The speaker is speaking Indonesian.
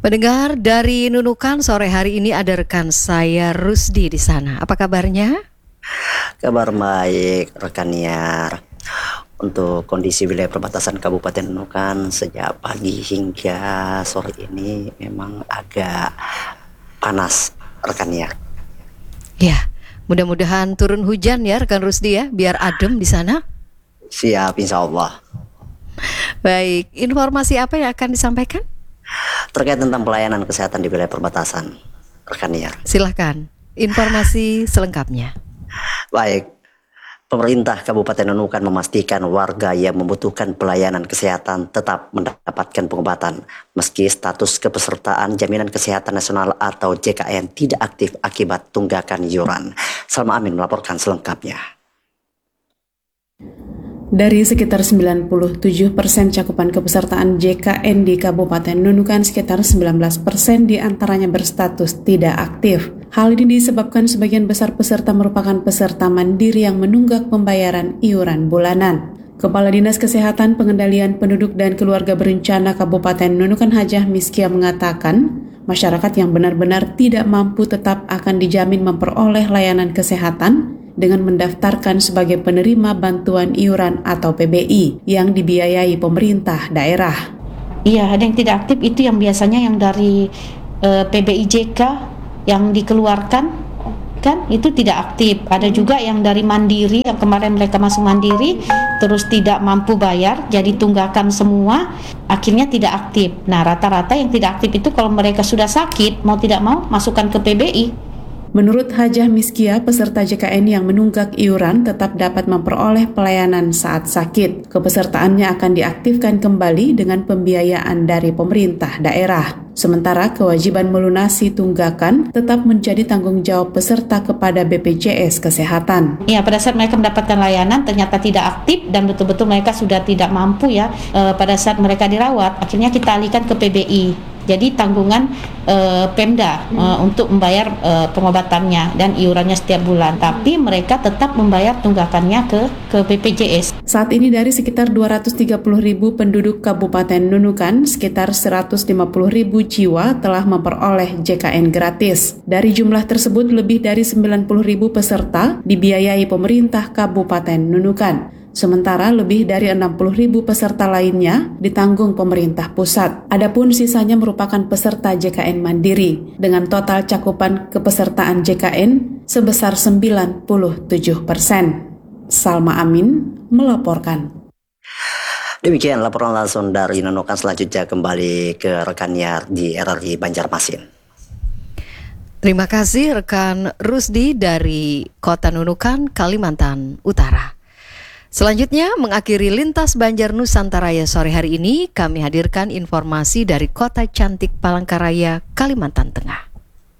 Pendengar dari Nunukan, sore hari ini ada rekan saya Rusdi di sana. Apa kabarnya? Kabar baik rekan Niar. Untuk kondisi wilayah perbatasan Kabupaten Nunukan sejak pagi hingga sore ini memang agak panas rekan Niar. Ya, mudah-mudahan turun hujan ya rekan Rusdi ya, biar adem di sana. Siap, insya Allah. Baik, informasi apa yang akan disampaikan? Terkait tentang pelayanan kesehatan di wilayah perbatasan rekan Niar. Silahkan, informasi selengkapnya. Baik, pemerintah Kabupaten Nunukan memastikan warga yang membutuhkan pelayanan kesehatan tetap mendapatkan pengobatan meski status kepesertaan Jaminan Kesehatan Nasional atau JKN tidak aktif akibat tunggakan iuran. Salma Amin melaporkan selengkapnya. Dari sekitar 97% cakupan kepesertaan JKN di Kabupaten Nunukan, sekitar 19% diantaranya berstatus tidak aktif. Hal ini disebabkan sebagian besar peserta merupakan peserta mandiri yang menunggak pembayaran iuran bulanan. Kepala Dinas Kesehatan Pengendalian Penduduk dan Keluarga Berencana Kabupaten Nunukan Hajah Miskia mengatakan, masyarakat yang benar-benar tidak mampu tetap akan dijamin memperoleh layanan kesehatan dengan mendaftarkan sebagai penerima bantuan iuran atau PBI yang dibiayai pemerintah daerah. Iya, ada yang tidak aktif itu yang biasanya yang dari PBIJK yang dikeluarkan kan itu tidak aktif. Ada juga yang dari mandiri yang kemarin mereka masuk mandiri terus tidak mampu bayar jadi tunggakan semua akhirnya tidak aktif. Nah, rata-rata yang tidak aktif itu kalau mereka sudah sakit mau tidak mau masukkan ke PBI. Menurut Hajah Miskia, peserta JKN yang menunggak iuran tetap dapat memperoleh pelayanan saat sakit. Kepesertaannya akan diaktifkan kembali dengan pembiayaan dari pemerintah daerah. Sementara kewajiban melunasi tunggakan tetap menjadi tanggung jawab peserta kepada BPJS Kesehatan. Ya, pada saat mereka mendapatkan layanan ternyata tidak aktif dan betul-betul mereka sudah tidak mampu ya pada saat mereka dirawat, akhirnya kita alihkan ke PBI. Jadi tanggungan Pemda untuk membayar pengobatannya dan iurannya setiap bulan. Tapi mereka tetap membayar tunggakannya ke BPJS. Saat ini dari sekitar 230.000 penduduk Kabupaten Nunukan, sekitar 150.000 jiwa telah memperoleh JKN gratis. Dari jumlah tersebut, lebih dari 90.000 peserta dibiayai pemerintah Kabupaten Nunukan. Sementara lebih dari 60.000 peserta lainnya ditanggung pemerintah pusat. Adapun sisanya merupakan peserta JKN mandiri dengan total cakupan kepesertaan JKN sebesar 97%. Salma Amin melaporkan. Demikian laporan langsung dari Nunukan. Selanjutnya kembali ke rekan Niar di RRI Banjarmasin. Terima kasih rekan Rusdi dari Kota Nunukan, Kalimantan Utara. Selanjutnya, mengakhiri Lintas Banjar Nusantaraya sore hari ini, kami hadirkan informasi dari Kota Cantik Palangkaraya, Kalimantan Tengah.